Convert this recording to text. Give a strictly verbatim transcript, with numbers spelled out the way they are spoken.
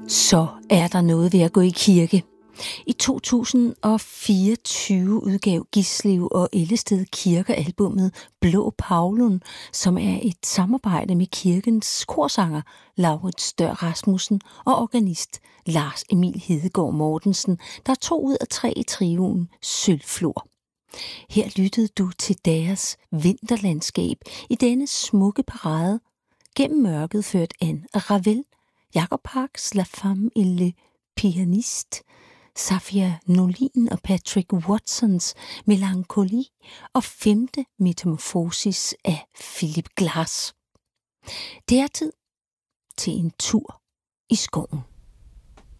Så er der noget ved at gå i kirke. I to tusind og fireogtyve udgav Gislev og Ellested Kirker albummet Blå Pavlon, som er et samarbejde med kirkens korsanger Laurits Stør Rasmussen og organist Lars Emil Hedegaard Mortensen, der er to ud af tre i trioen Sølvflor. Her lyttede du til deres vinterlandskab i denne smukke parade. Gennem mørket ført an Ravel, Jacob Parks La Femme et le Pianiste, Safia Nolin og Patrick Watsons Melankoli og femte metamorfosis af Philip Glass. Det er tid til en tur i skoven.